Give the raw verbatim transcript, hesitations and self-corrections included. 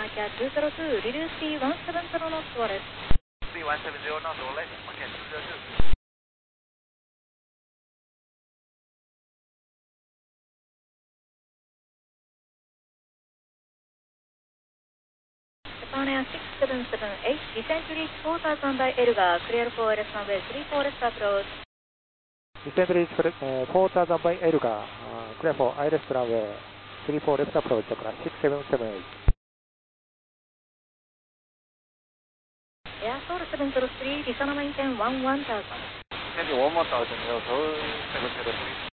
Malaysia two zero two, reduce speed one seven zero knots wireless. Speed one seven zero knots wireless, Malaysia two zero two. Japan Air six seven seven eight, descent to reach four thousand by Elgar, clear for L S runway three four left approach. Descent reach uh, four thousand by Elgar, uh, clear for I L S runway three four left approach, Japan six seven seven eight. Air Seoul seven zero three, descend maintain one one thousand. Descending one one thousand, Air Seoul seven zero three.